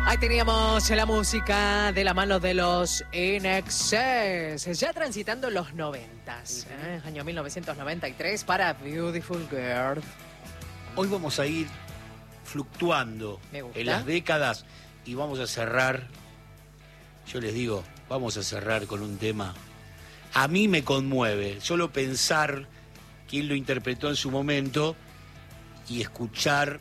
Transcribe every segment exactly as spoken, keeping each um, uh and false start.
Ahí teníamos la música de la mano de los In Excess, ya transitando los noventas, ¿eh? Año mil novecientos noventa y tres para Beautiful Girl. Hoy vamos a ir fluctuando en las décadas y vamos a cerrar, yo les digo, vamos a cerrar con un tema. A mí me conmueve solo pensar quién lo interpretó en su momento y escuchar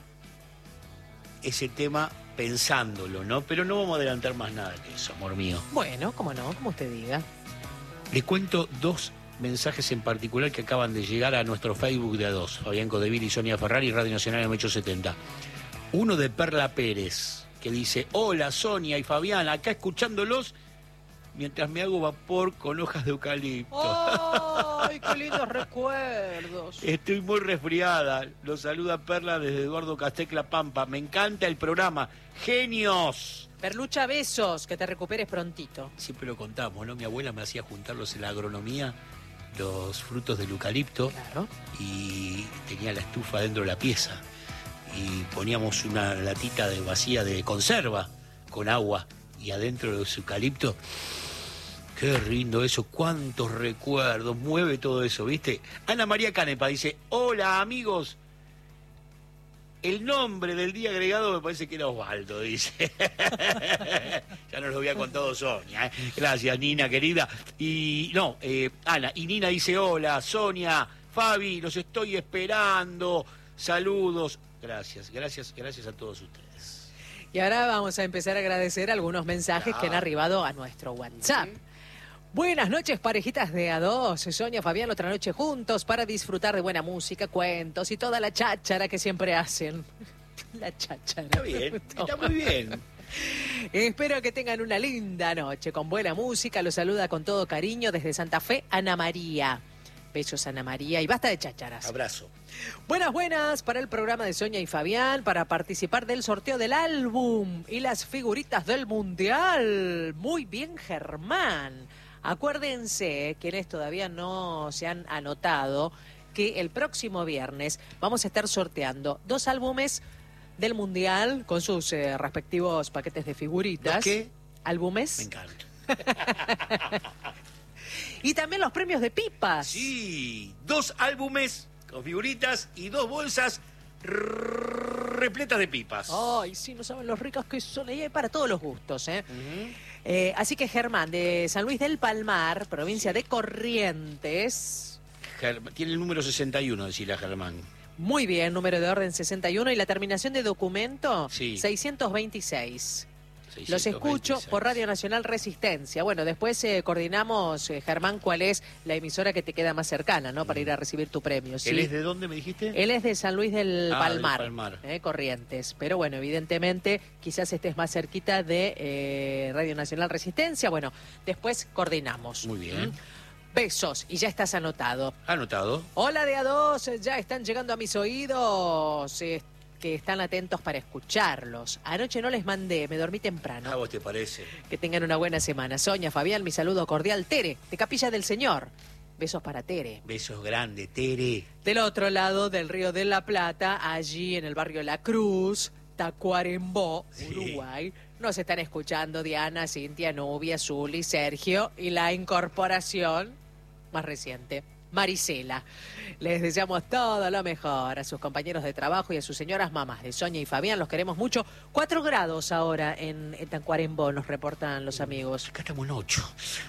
ese tema pensándolo, ¿no? Pero no vamos a adelantar más nada que eso, amor mío. Bueno, cómo no, como usted diga. Les cuento dos mensajes en particular que acaban de llegar a nuestro Facebook de A dos, Fabián Codeville y Sonia Ferrari, Radio Nacional M ochocientos setenta. Uno de Perla Pérez, que dice: hola Sonia y Fabián, acá escuchándolos mientras me hago vapor con hojas de eucalipto. ¡Ay, qué lindos recuerdos! Estoy muy resfriada. Los saluda Perla desde Eduardo Castecla Pampa. Me encanta el programa. ¡Genios! Perlucha, besos, que te recuperes prontito. Siempre lo contamos, ¿no? Mi abuela me hacía juntarlos en la agronomía, los frutos del eucalipto. Claro. Y tenía la estufa dentro de la pieza. Y poníamos una latita de vacía de conserva con agua. Y adentro de los eucaliptos. Qué lindo eso, cuántos recuerdos, mueve todo eso, ¿viste? Ana María Canepa dice: hola amigos, el nombre del día agregado me parece que era Osvaldo, dice. Ya nos lo había contado Sonia, ¿eh? Gracias, Nina, querida. Y no, eh, Ana, y Nina dice: hola, Sonia, Fabi, los estoy esperando, saludos. Gracias, gracias, gracias a todos ustedes. Y ahora vamos a empezar a agradecer algunos mensajes ah. que han arribado a nuestro WhatsApp. Sí. Buenas noches, parejitas de A dos. Sonia, Fabián, otra noche juntos para disfrutar de buena música, cuentos y toda la cháchara que siempre hacen. La cháchara. Está bien, está muy bien. Espero que tengan una linda noche con buena música. Los saluda con todo cariño desde Santa Fe, Ana María. Besos, Ana María, y basta de chácharas. Abrazo. Buenas, buenas para el programa de Sonia y Fabián, para participar del sorteo del álbum y las figuritas del Mundial. Muy bien, Germán. Acuérdense, quienes todavía no se han anotado, que el próximo viernes vamos a estar sorteando dos álbumes del Mundial con sus eh, respectivos paquetes de figuritas. ¿Dos qué? Álbumes. Me encanta. Y también los premios de pipas. Sí, dos álbumes con figuritas y dos bolsas repletas de pipas. Ay, sí, no saben los ricos que son. Y hay para todos los gustos, ¿eh? Uh-huh. eh así que Germán, de San Luis del Palmar, provincia sí. de Corrientes. Germ- tiene el número sesenta y uno, decirle a Germán. Muy bien, número de orden sesenta y uno y la terminación de documento sí. seiscientos veintiséis. seiscientos veintiséis. Los escucho por Radio Nacional Resistencia. Bueno, después eh, coordinamos, eh, Germán, cuál es la emisora que te queda más cercana, ¿no? Para ir a recibir tu premio. ¿Sí? ¿Él es de dónde me dijiste? Él es de San Luis del ah, Palmar, del Palmar. Eh, Corrientes. Pero bueno, evidentemente, quizás estés más cerquita de eh, Radio Nacional Resistencia. Bueno, después coordinamos. Muy bien. ¿Mm? Besos, y ya estás anotado. Anotado. Hola de A dos, ya están llegando a mis oídos. Eh, que están atentos para escucharlos. Anoche no les mandé, me dormí temprano. ¿A vos te parece? Que tengan una buena semana. Sonia, Fabián, mi saludo cordial. Tere, de Capilla del Señor. Besos para Tere. Besos grandes, Tere. Del otro lado del Río de la Plata, allí en el barrio La Cruz, Tacuarembó, sí. Uruguay, nos están escuchando Diana, Cintia, Nubia, Zuli, Sergio y la incorporación más reciente, Marisela. Les deseamos todo lo mejor a sus compañeros de trabajo y a sus señoras mamás de Sonia y Fabián. Los queremos mucho. Cuatro grados ahora en, en Tacuarembó, nos reportan los amigos. Acá estamos en ocho.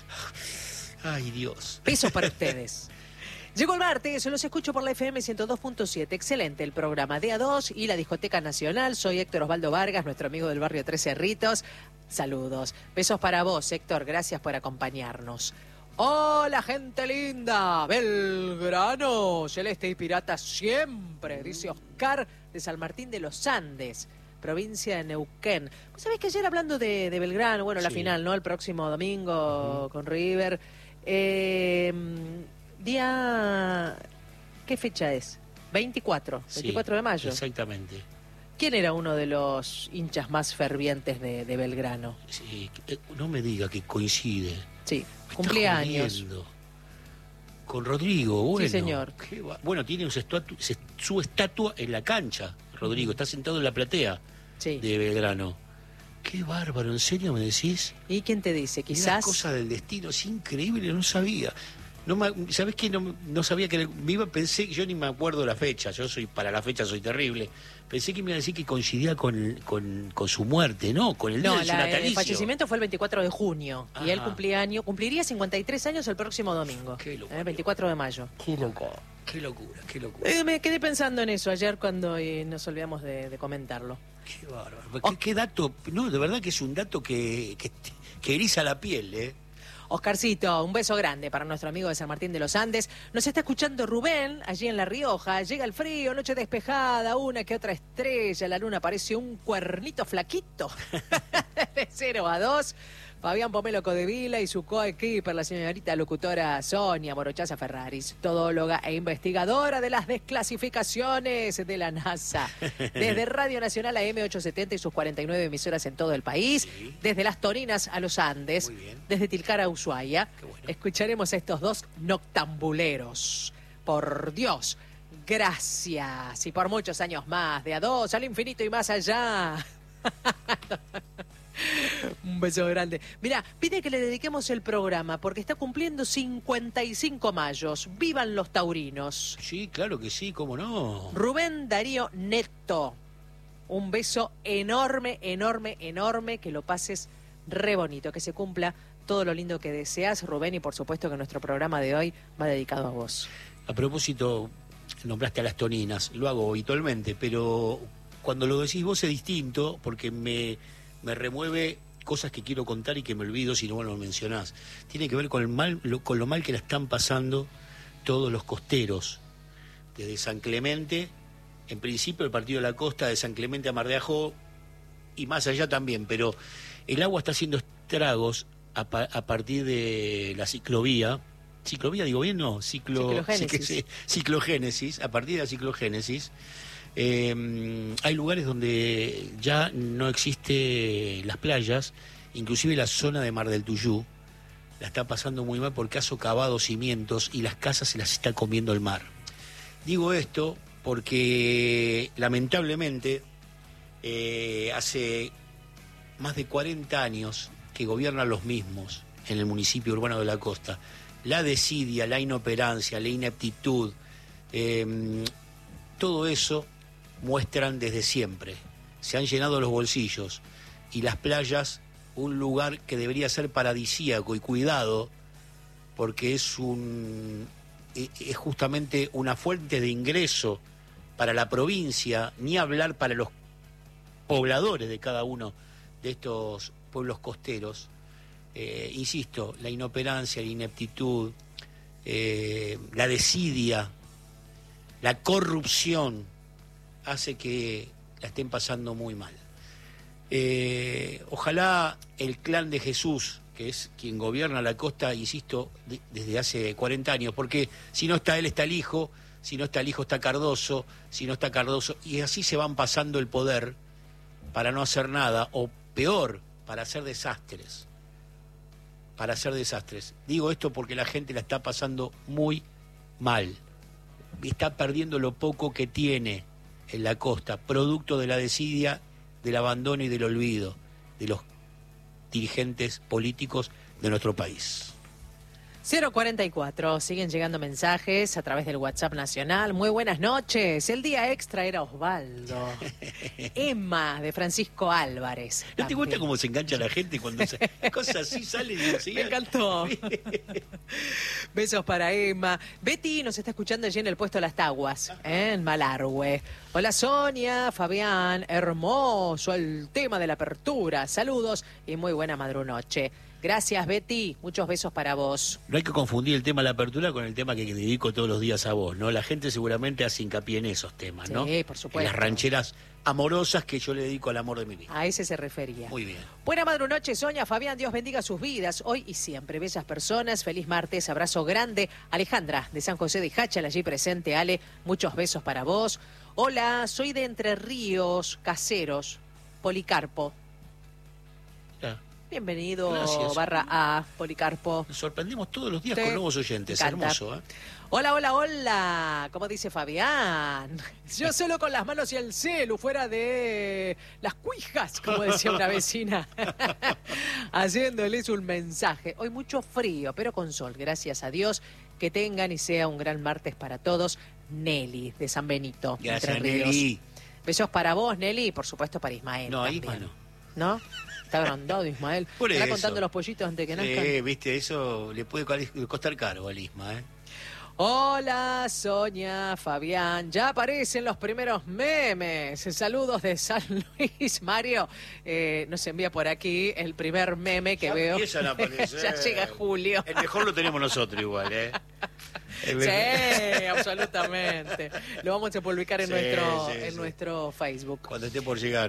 Ay, Dios. Besos para ustedes. Llegó el martes, los escucho por la F M ciento dos punto siete. Excelente el programa de A dos y la Discoteca Nacional. Soy Héctor Osvaldo Vargas, nuestro amigo del barrio Tres Cerritos. Saludos. Besos para vos, Héctor. Gracias por acompañarnos. Hola, gente linda, Belgrano, celeste y pirata siempre, dice Oscar de San Martín de los Andes, provincia de Neuquén. ¿Vos sabés que ayer hablando de, de Belgrano, bueno, sí. la final, ¿no? El próximo domingo uh-huh. con River. Eh, día... ¿Qué fecha es? veinticuatro, veinticuatro sí, de mayo. Exactamente. ¿Quién era uno de los hinchas más fervientes de, de Belgrano? Sí, no me diga que coincide. Sí, cumpleaños. Con Rodrigo, bueno. Sí, señor. Qué va... Bueno, tiene su estatua, su estatua en la cancha, Rodrigo. Está sentado en la platea sí. de Belgrano. Qué bárbaro, ¿en serio me decís? ¿Y quién te dice? Quizás... Las cosas del destino, es increíble, no sabía. No me, ¿Sabés qué? No, no sabía que... Me iba, pensé, yo ni me acuerdo la fecha, yo soy para la fecha soy terrible. Pensé que me iba a decir que coincidía con, con, con su muerte, ¿no? Con el día no, de su la, natalicio. el fallecimiento fue el veinticuatro de junio. Ajá. Y él cumplía año, cumpliría cincuenta y tres años el próximo domingo. Qué locura. El veinticuatro de mayo. Qué locura, qué locura, qué locura. Eh, me quedé pensando en eso ayer cuando eh, nos olvidamos de, de comentarlo. Qué bárbaro. Oh. ¿Qué, qué dato? No, de verdad que es un dato que, que, que eriza la piel, ¿eh? Oscarcito, un beso grande para nuestro amigo de San Martín de los Andes. Nos está escuchando Rubén, allí en La Rioja. Llega el frío, noche despejada, una que otra estrella. La luna parece un cuernito flaquito. De cero a dos. Fabián Pomelo Codevila y su coequiper, la señorita locutora Sonia Morochaza Ferraris, todóloga e investigadora de las desclasificaciones de la NASA. Desde Radio Nacional A M ochocientos setenta y sus cuarenta y nueve emisoras en todo el país, sí. Desde Las Torinas a los Andes, desde Tilcara a Ushuaia, bueno. Escucharemos a estos dos noctambuleros. Por Dios, gracias. Y por muchos años más, de a dos, al infinito y más allá. Un beso grande. Mira, pide que le dediquemos el programa porque está cumpliendo cincuenta y cinco mayos. ¡Vivan los taurinos! Sí, claro que sí, cómo no. Rubén Darío Neto. Un beso enorme, enorme, enorme. Que lo pases re bonito. Que se cumpla todo lo lindo que deseas, Rubén. Y por supuesto que nuestro programa de hoy va dedicado a vos. A propósito, nombraste a las toninas. Lo hago habitualmente, pero cuando lo decís vos es distinto porque me... me remueve cosas que quiero contar y que me olvido si no lo mencionás. Tiene que ver con el mal, lo, con lo mal que la están pasando todos los costeros, desde San Clemente, en principio el partido de la costa, de San Clemente a Mar de Ajó, y más allá también, pero el agua está haciendo estragos a, pa, a partir de la ciclovía, ciclovía digo bien, no, Ciclo, ciclogénesis. Sí, ciclogénesis, a partir de la ciclogénesis. Eh, hay lugares donde ya no existe las playas, inclusive la zona de Mar del Tuyú la está pasando muy mal porque ha socavado cimientos y las casas se las está comiendo el mar. Digo esto porque lamentablemente eh, hace más de cuarenta años que gobiernan los mismos en el municipio urbano de la costa. La desidia, la inoperancia, la ineptitud, eh, todo eso muestran desde siempre. Se han llenado los bolsillos y las playas, un lugar que debería ser paradisíaco y cuidado porque es un es justamente una fuente de ingreso para la provincia, ni hablar para los pobladores de cada uno de estos pueblos costeros. Eh, insisto, la inoperancia, la ineptitud, eh, la desidia, la corrupción hace que la estén pasando muy mal. Eh, ojalá el clan de Jesús, que es quien gobierna la costa, insisto, de, desde hace cuarenta años, porque si no está él, está el hijo, si no está el hijo, está Cardoso, si no está Cardoso, y así se van pasando el poder para no hacer nada, o peor, para hacer desastres. Para hacer desastres. Digo esto porque la gente la está pasando muy mal. Está perdiendo lo poco que tiene en la costa, producto de la desidia, del abandono y del olvido de los dirigentes políticos de nuestro país. cero cuarenta y cuatro, siguen llegando mensajes a través del WhatsApp nacional. Muy buenas noches. El día extra era Osvaldo. Emma, de Francisco Álvarez. ¿No te gusta cómo se engancha la gente cuando se, cosas así salen y Me encantó. Besos para Emma. Betty nos está escuchando allí en el puesto Las Taguas, ¿eh? En Malargüe. Hola Sonia, Fabián, hermoso el tema de la apertura. Saludos y muy buena madrunoche. Gracias, Betty. Muchos besos para vos. No hay que confundir el tema de la apertura con el tema que dedico todos los días a vos, ¿no? La gente seguramente hace hincapié en esos temas, ¿no? Sí, por supuesto. En las rancheras amorosas que yo le dedico al amor de mi vida. A ese se refería. Muy bien. Buena madrunoche, Sonia, Fabián. Dios bendiga sus vidas, hoy y siempre. Bellas personas. Feliz martes. Abrazo grande. Alejandra, de San José de Jáchal, allí presente. Ale, muchos besos para vos. Hola, soy de Entre Ríos, Caseros. Policarpo. Ah. Bienvenido, Gracias. barra A, Policarpo. Nos sorprendemos todos los días Sí. con nuevos oyentes. Me encanta. Hermoso, ¿eh? Hola, hola, hola. ¿Cómo dice Fabián? Yo solo con las manos y el celu, fuera de las cuijas, como decía una vecina. Haciéndoles un mensaje. Hoy mucho frío, pero con sol, gracias a Dios. Que tengan y sea un gran martes para todos. Nelly, de San Benito, Gracias, Entre Ríos. Nelly. Besos para vos, Nelly, y por supuesto para Ismael. No, también. Isma no. ¿No? Está agrandado Ismael. Por ¿Estará eso. contando los pollitos antes que nazcan? Sí, viste, eso le puede cali- costar caro al Isma, ¿eh? Hola, Sonia, Fabián. Ya aparecen los primeros memes. Saludos de San Luis. Mario eh, nos envía por aquí el primer meme que Ya veo. empiezan a aparecer. Ya llega Julio. El mejor lo tenemos nosotros igual, ¿eh? El Sí, mejor- absolutamente. Lo vamos a publicar en, Sí, nuestro, sí, en sí. nuestro Facebook. Cuando esté por llegar.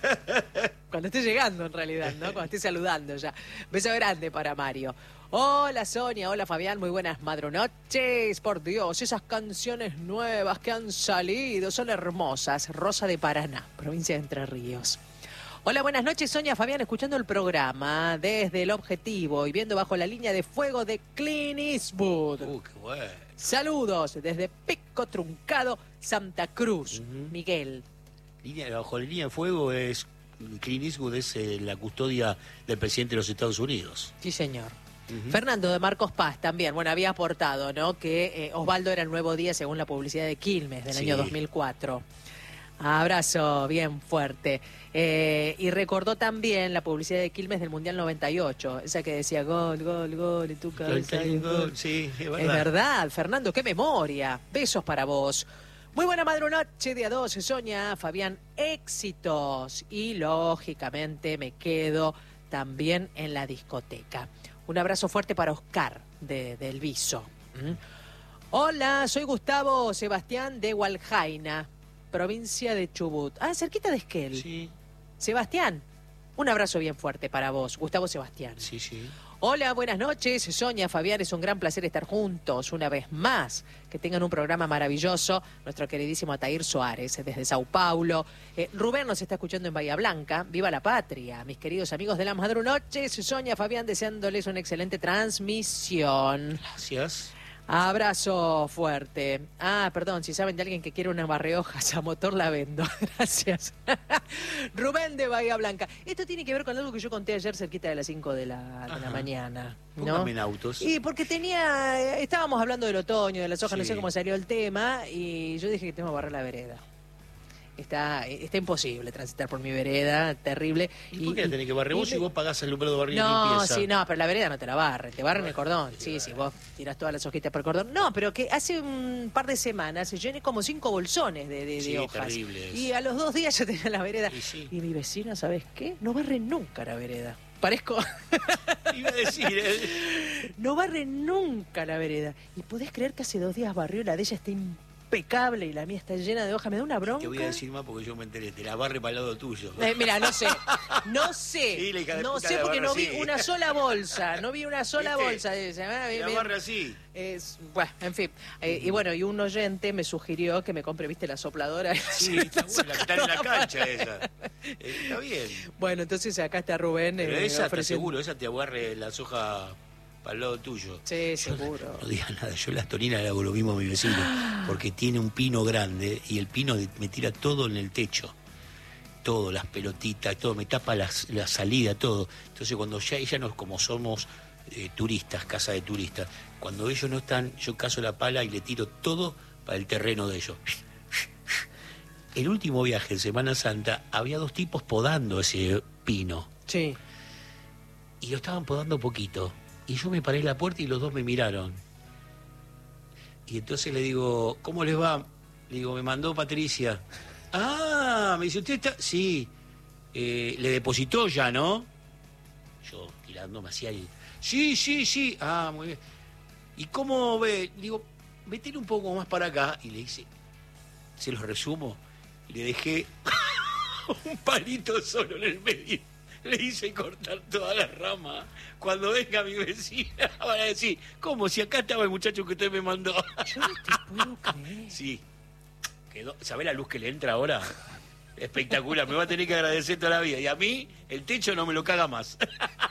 Cuando esté llegando, en realidad, ¿no? Cuando esté saludando ya. Beso grande para Mario. Hola, Sonia. Hola, Fabián. Muy buenas madrunoches. Por Dios, esas canciones nuevas que han salido son hermosas. Rosa de Paraná, provincia de Entre Ríos. Hola, buenas noches, Sonia, Fabián, escuchando el programa desde El Objetivo y viendo Bajo la Línea de Fuego de Clint Eastwood. Uh, qué bueno. Saludos desde Pico Truncado, Santa Cruz. Ujú. Miguel. Línea, bajo la línea de fuego es Clint Eastwood es eh, la custodia del presidente de los Estados Unidos. Sí, señor. Ujú. Fernando de Marcos Paz también, bueno, había aportado, ¿no? Que eh, Osvaldo era el nuevo día según la publicidad de Quilmes del Sí. año dos mil cuatro. Abrazo bien fuerte. Eh, y recordó también la publicidad de Quilmes del Mundial noventa y ocho, esa que decía gol, gol, gol, y tu cabeza. y gol. Sí, es verdad. Es verdad, Fernando, qué memoria. Besos para vos. Muy buena madrunoche, día doce, Sonia, Fabián, éxitos. Y lógicamente me quedo también en la discoteca. Un abrazo fuerte para Oscar de, del Viso. ¿Mm? Hola, soy Gustavo Sebastián de Hualjaina, provincia de Chubut. Ah, cerquita de Esquel. Sí, Sebastián, un abrazo bien fuerte para vos, Gustavo Sebastián. sí, sí. Hola, buenas noches. Sonia, Fabián, es un gran placer estar juntos una vez más. Que tengan un programa maravilloso. Nuestro queridísimo Atair Suárez, desde Sao Paulo. Eh, Rubén nos está escuchando en Bahía Blanca. ¡Viva la patria! Mis queridos amigos de la madrunoches. Sonia, Fabián, deseándoles una excelente transmisión. Gracias. Abrazo fuerte. Ah, perdón, si saben de alguien que quiere una barrehojas a motor, la vendo. Gracias. Rubén de Bahía Blanca. Esto tiene que ver con algo que yo conté ayer cerquita de las cinco de la, de la Ajá. mañana. ¿no? Póngame en autos. Y porque tenía, estábamos hablando del otoño, de las hojas, no Sí. sé cómo salió el tema, y yo dije que tengo que barrer la vereda. Está, está imposible transitar por mi vereda, terrible. ¿Y por qué la tenés que barrer vos y si me- vos pagás el número de barrio de No, limpieza? sí, no, pero la vereda no te la barren, te barren el cordón. Sí, sí, vos tirás todas las hojitas por el cordón. No, pero que hace un par de semanas se llené como cinco bolsones de, de, de Sí, hojas. terrible eso. Y a los dos días ya tenía la vereda. Y sí. Y mi vecina, ¿sabes qué? No barre nunca la vereda. Parezco... Iba a decir, ¿eh? No barre nunca la vereda. ¿Y podés creer que hace dos días barrió la de ella está impecable y la mía está llena de hojas? Me da una bronca. Te voy a decir más porque yo me enteré. Te la barre para el lado tuyo. Eh, mira, no sé, no sé, Sí, la hija de no puta sé la porque barra no vi así. una sola bolsa, no vi una sola ¿Viste? bolsa de esa. Ah, Te la me- barre así. es, bueno, en fin. Eh, y bueno, y un oyente me sugirió que me compre, viste, la sopladora. Sí, está buena, la que está en la cancha esa. Eh, está bien. Bueno, entonces acá está Rubén. Pero eh, esa, te ofreciendo- seguro, esa te agarre la soja para el lado tuyo. Sí, seguro. No digas nada, yo las toninas le hago lo mismo a mi vecino, porque tiene un pino grande y el pino de- me tira todo en el techo. Todo, las pelotitas, todo, me tapa las- la salida, todo. Entonces cuando ya ella no, como somos eh, turistas, casa de turistas, cuando ellos no están, yo cazo la pala y le tiro todo para el terreno de ellos. El último viaje en Semana Santa había dos tipos podando ese pino. Sí. Y lo estaban podando poquito. Y yo me paré en la puerta y los dos me miraron. Y entonces le digo, ¿cómo les va? Le digo, me mandó Patricia. Ah, me dice, ¿usted está? Sí. Eh, le depositó ya, ¿no? Yo tirándome hacia ahí. Sí, sí, sí. Ah, muy bien. ¿Y cómo ve? Le digo, metele un poco más para acá. Y le hice, se los resumo. Le dejé un palito solo en el medio. Le hice cortar toda la rama. Cuando venga mi vecina van a decir, ¿cómo? Si acá estaba el muchacho que usted me mandó. Yo no te puedo creer. Sí. Quedó. ¿Sabe la luz que le entra ahora? Espectacular. Me va a tener que agradecer toda la vida. Y a mí, el techo no me lo caga más.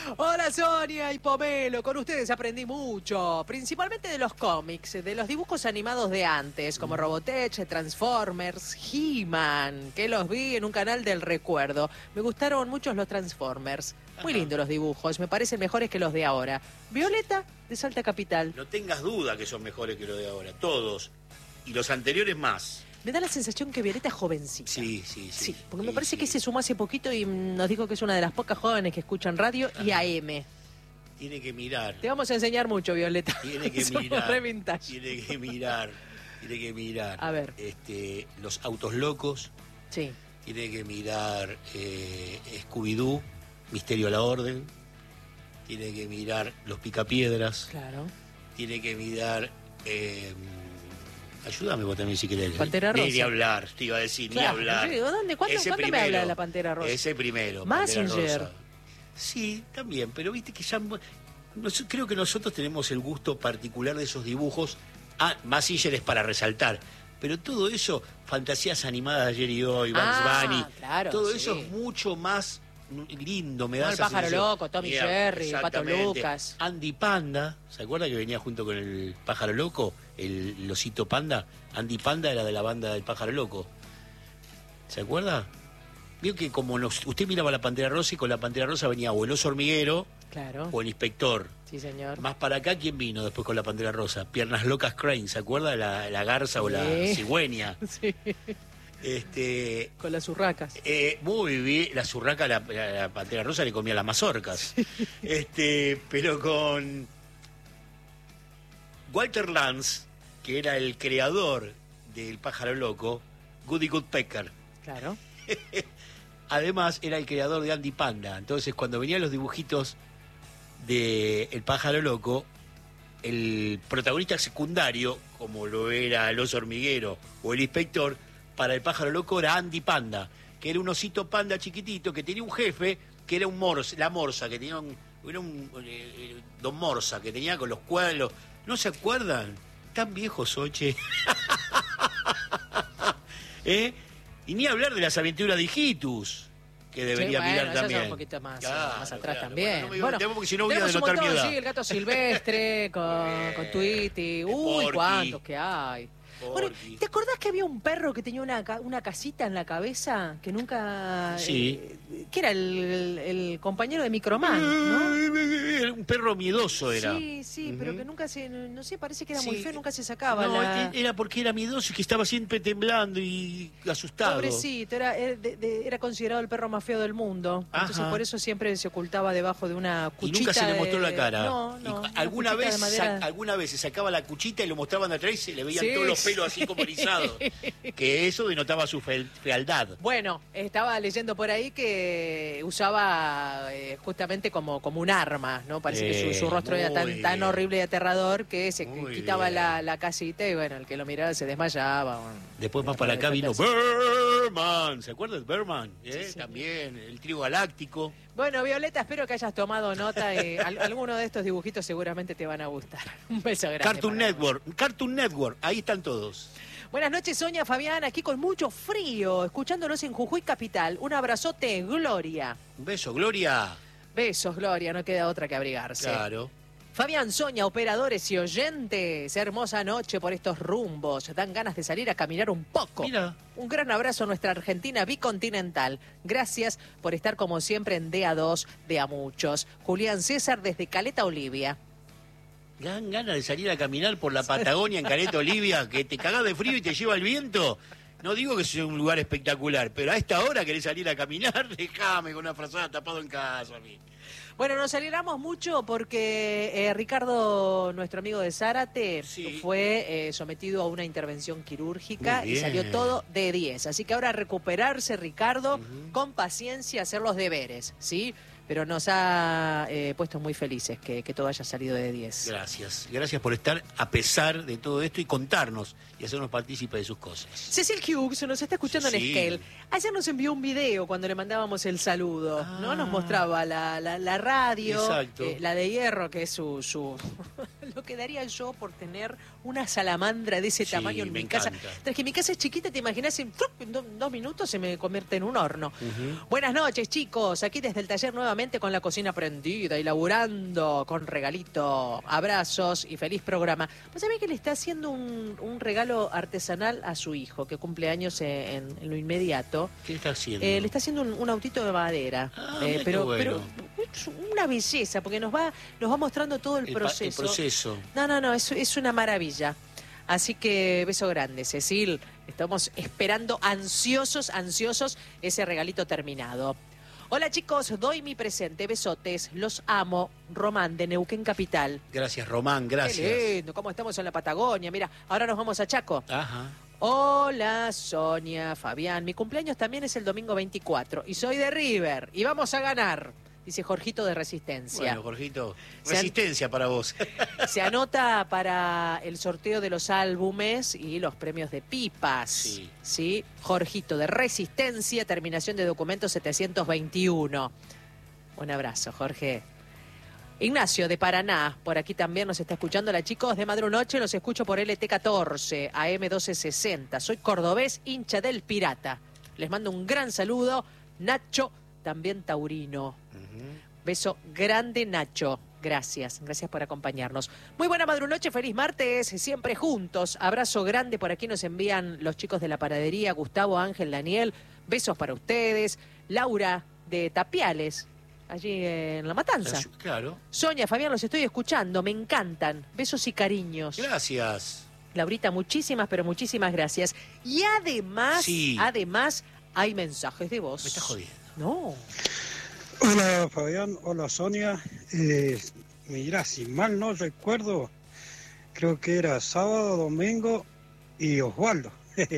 Hola Sonia y Pomelo, con ustedes aprendí mucho, principalmente de los cómics, de los dibujos animados de antes, como Robotech, Transformers, He-Man, que los vi en un canal del recuerdo. Me gustaron mucho los Transformers, muy lindos los dibujos, me parecen mejores que los de ahora. Violeta, de Salta Capital. No tengas duda que son mejores que los de ahora, todos. Y los anteriores más. Me da la sensación que Violeta es jovencita. Sí, sí, sí. Sí, porque me sí, parece sí. que se sumó hace poquito y nos dijo que es una de las pocas jóvenes que escuchan radio y A M. Tiene que mirar. Te vamos a enseñar mucho, Violeta. Tiene que Somos mirar. re vintage. Tiene que mirar. Tiene que mirar. A ver. Este, los autos locos. Sí. Tiene que mirar eh, Scooby-Doo, Misterio a la Orden. Tiene que mirar Los Picapiedras. Claro. Tiene que mirar... Eh, ayúdame vos también si querés. Pantera Rosa. Ni, ni hablar, te iba a decir, Claro, ni hablar. sí, ¿dónde- cuándo- Ese cuándo me primero, habla de la Pantera Rosa? Ese primero. Mazinger. Pantera Rosa. Sí, también, pero viste que ya... nos- creo que nosotros tenemos el gusto particular de esos dibujos. Ah, Mazinger es para resaltar. Pero todo eso, fantasías animadas de ayer y hoy, Bugs Ah, Bunny, claro, todo sí. eso es mucho más lindo, me No, da el esa Pájaro sensación. Loco, Tommy Mira, Jerry, Pato exactamente. Lucas. Andy Panda, ¿se acuerda que venía junto con el Pájaro Loco? El, el osito Panda. Andy Panda era de la banda del Pájaro Loco. ¿Se acuerda? Vio que como nos, usted miraba la Pantera Rosa y con la Pantera Rosa venía o el oso hormiguero Claro. o el inspector. Sí, señor. Más para acá, ¿quién vino después con la Pantera Rosa? Piernas Locas Crane, ¿se acuerda? La, la garza o la Sí. cigüeña. Sí. Este, Con las urracas. eh, muy bien, la zurraca, la, la, la Pantera Rosa le comía las mazorcas. Este, pero con Walter Lantz, que era el creador del Pájaro Loco, Goody Woodpecker. Claro. Además, era el creador de Andy Panda. Entonces, cuando venían los dibujitos de El Pájaro Loco, el protagonista secundario, como lo era el oso hormiguero o el inspector, para el Pájaro Loco era Andy Panda, que era un osito panda chiquitito que tenía un jefe que era un morsa, la morsa, que tenía un, era un eh, don Morsa, que tenía con los cuadros. ¿No se acuerdan? Tan viejos, Oche. ¿Eh? Y ni hablar de las aventuras de Hijitus, que debería Sí, bueno, mirar esas son también. un poquito más, Claro, más atrás claro. también. Bueno, no me Bueno, digo, porque si no voy a tenemos un denotar mi montón, edad. sí, el gato silvestre, con, Bien. con Tweety. Uy, Porky. cuántos que hay. Bueno, Porky. ¿te acordás que había un perro que tenía una, ca- una casita en la cabeza? Que nunca... Sí. eh, que era el, el- el compañero de Microman, ¿no? Un perro miedoso era. Sí, sí, Ujú. pero que nunca se... No sé, parece que era muy Sí. feo, nunca se sacaba No, la... era porque era miedoso y que estaba siempre temblando y asustado. Pobrecito, era, era, de- de- era considerado el perro más feo del mundo. Entonces Ajá. por eso siempre se ocultaba debajo de una Y cuchita. nunca se le de- mostró la cara. No, Y no. cu- una alguna cuchita de vez, madera. sa- alguna vez se sacaba la cuchita y lo mostraban de atrás y se le veían Sí, todos los sí. pelos así como erizados. Que eso denotaba su fe- fealdad. Bueno, estaba leyendo por ahí que usaba eh, justamente como, como un arma, ¿no? Parece que su, su Bien, rostro era muy tan, tan bien. horrible y aterrador que se Muy quitaba bien. la, la casita y bueno, el que lo miraba se desmayaba. Bueno. Después más para acá vino Berman. ¿Se acuerdan de Berman? ¿Eh? Sí, sí. También, el trío galáctico. Bueno, Violeta, espero que hayas tomado nota. Y al- alguno de estos dibujitos seguramente te van a gustar. Un beso grande. Cartoon para vos. Network. Cartoon Network. Ahí están todos. Buenas noches, Sonia, Fabián, aquí con mucho frío, escuchándonos en Jujuy Capital. Un abrazote, Gloria. Un beso, Gloria. Besos, Gloria, no queda otra que abrigarse. Claro. Fabián, Sonia, operadores y oyentes, hermosa noche por estos rumbos. Dan ganas de salir a caminar un poco. Mira. Un gran abrazo a nuestra Argentina bicontinental. Gracias por estar como siempre en D A dos de a muchos. Julián César desde Caleta, Olivia. Dan ganas de salir a caminar por la Patagonia en Caleta Olivia, que te cagás de frío y te lleva el viento. No digo que sea un lugar espectacular, pero a esta hora querés salir a caminar, déjame con una frazada tapado en casa a mí. Bueno, nos alegramos mucho porque eh, Ricardo, nuestro amigo de Zárate, Sí. fue eh, sometido a una intervención quirúrgica Muy y salió bien. todo de diez. Así que ahora recuperarse, Ricardo, Ujú. con paciencia, hacer los deberes, ¿sí? Pero nos ha eh, puesto muy felices que, que todo haya salido de diez. Gracias, gracias por estar a pesar de todo esto y contarnos y hacernos partícipes de sus cosas. Cecil Hughes nos está escuchando en Cecil. Esquel. Ayer nos envió un video cuando le mandábamos el saludo, Ah. ¿no? Nos mostraba la, la, la radio, Exacto. eh, la de hierro, que es su... su lo que daría yo por tener una salamandra de ese Sí, tamaño en me mi casa. encanta. Es que mi casa es chiquita, te imaginas, en, en do- dos minutos se me convierte en un horno. Ujú. Buenas noches, chicos. Aquí desde el taller nuevamente con la cocina prendida y laburando con regalito. Abrazos y feliz programa. Pues sabés que le está haciendo un, un regalo artesanal a su hijo, que cumple años en, en lo inmediato. ¿Qué está haciendo? Eh, le está haciendo un, un autito de madera. Ah, Eh, mira qué pero, bueno. pero es una belleza, porque nos va, nos va mostrando todo el, El pa- proceso. el proceso. No, no, no, es, es una maravilla. Así que beso grande, Cecil. Estamos esperando ansiosos, ansiosos ese regalito terminado. Hola chicos, doy mi presente, besotes, los amo. Román de Neuquén Capital. Gracias, Román, gracias. Qué lindo, cómo estamos en la Patagonia. Mira, ahora nos vamos a Chaco. Ajá. Hola Sonia, Fabián. Mi cumpleaños también es el domingo veinticuatro y soy de River y vamos a ganar, dice Jorgito de Resistencia. Bueno, Jorgito, Se han- resistencia para vos. Se anota para el sorteo de los álbumes y los premios de pipas. Sí. ¿Sí? Jorgito de Resistencia, terminación de documento setecientos veintiuno. Un abrazo, Jorge. Ignacio de Paraná, por aquí también nos está escuchando. La chicos de Madrunoche, los escucho por L T catorce, A M doce sesenta. Soy cordobés, hincha del Pirata. Les mando un gran saludo. Nacho, también taurino. Ujú. Beso grande, Nacho. Gracias, gracias por acompañarnos. Muy buena madrunoche, feliz martes, siempre juntos. Abrazo grande, por aquí nos envían los chicos de la panadería, Gustavo, Ángel, Daniel. Besos para ustedes. Laura de Tapiales, allí en La Matanza. Claro. Sonia, Fabián, los estoy escuchando, me encantan. Besos y cariños. Gracias. Laurita, muchísimas, pero muchísimas gracias. Y además, Sí. además, hay mensajes de voz. Me está jodiendo. No. Hola Fabián, hola Sonia. Eh, mira, si mal no recuerdo, creo que era sábado, domingo y Osvaldo.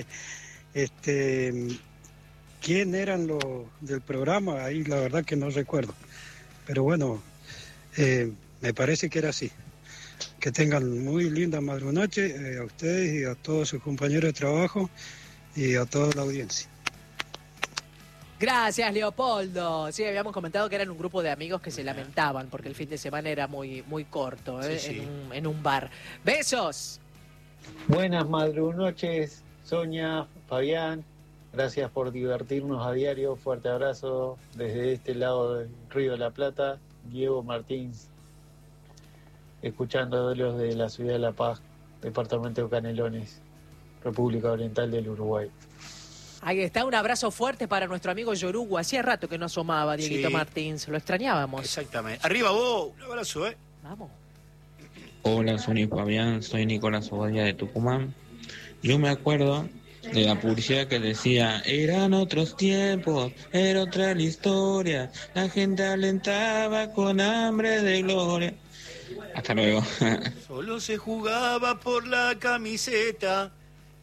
este, ¿quién eran los del programa? Ahí la verdad que no recuerdo. Pero bueno, eh, me parece que era así. Que tengan muy linda madrunoche eh, a ustedes y a todos sus compañeros de trabajo y a toda la audiencia. Gracias, Leopoldo. Sí, habíamos comentado que eran un grupo de amigos que se lamentaban porque el fin de semana era muy, muy corto, ¿eh? Sí, sí. En, un, en un bar. ¡Besos! Buenas madrunoches, Sonia, Fabián. Gracias por divertirnos a diario. Fuerte abrazo desde este lado del Río de la Plata. Diego Martins, escuchándolos de la ciudad de La Paz, departamento de Canelones, República Oriental del Uruguay. Ahí está, un abrazo fuerte para nuestro amigo Yorugu. Hacía rato que no asomaba Dieguito Sí. Martins, lo extrañábamos. Exactamente. Arriba vos, un abrazo, ¿eh? Vamos. Hola, Sonia y Fabián, soy Nicolás Obadía de Tucumán. Yo me acuerdo de la publicidad que decía, eran otros tiempos, era otra la historia, la gente alentaba con hambre de gloria. Hasta luego. Solo se jugaba por la camiseta.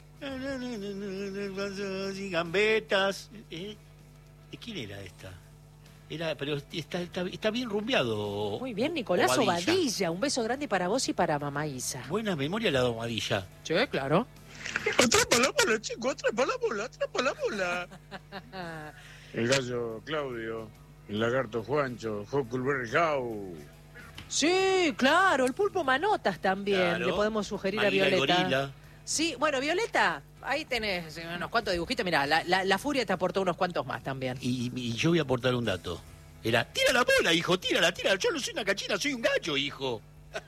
Y gambetas. ¿Eh? ¿De quién era esta? Era, pero está, está, está bien rumbeado. Muy bien, Nicolás Obadilla. Un beso grande para vos y para mamá Isa. Buena memoria la domadilla. Sí, claro. Atrapa la bola, chico, atrapa la bola, atrapa la bola. El gallo Claudio, el lagarto Juancho, Huckleberry Howe. Sí, claro, el pulpo Manotas también. Claro. Le podemos sugerir Maguila a el Violeta. gorila. Sí, bueno, Violeta, ahí tenés unos cuantos dibujitos. Mirá, la, la, la Furia te aportó unos cuantos más también. Y, y yo voy a aportar un dato. Era, tira la bola, hijo, tírala, tírala. Yo no soy una cachina, soy un gallo, hijo.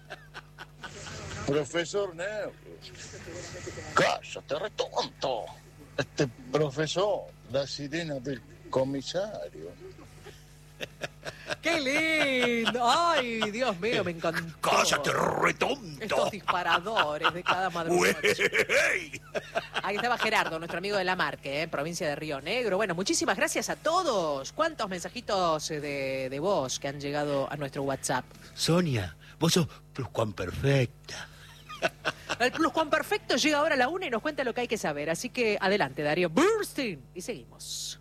Profesor Nerv. Cállate, re tonto. Este profesor, la sirena del comisario. ¡Qué lindo! ¡Ay, Dios mío, me encantó! Cállate, re tonto. Estos disparadores de cada madrugada. Güey. Ahí estaba Gerardo, nuestro amigo de La Marque, ¿eh? Provincia de Río Negro. Bueno, muchísimas gracias a todos. ¿Cuántos mensajitos de, de voz que han llegado a nuestro WhatsApp? Sonia, vos sos pluscuamperfecta. El pluscuamperfecto llega ahora a la una y nos cuenta lo que hay que saber. Así que adelante, Darío Burstein. Y seguimos.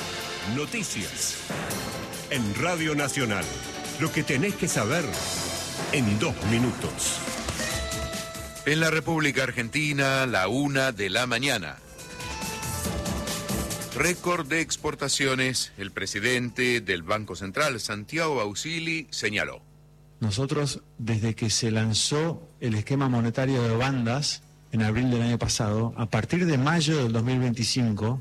Noticias. En Radio Nacional. Lo que tenés que saber en dos minutos. En la República Argentina, la una de la mañana. Récord de exportaciones. El presidente del Banco Central, Santiago Bausili, señaló. Nosotros, desde que se lanzó el esquema monetario de bandas en abril del año pasado, a partir de mayo del dos mil veinticinco,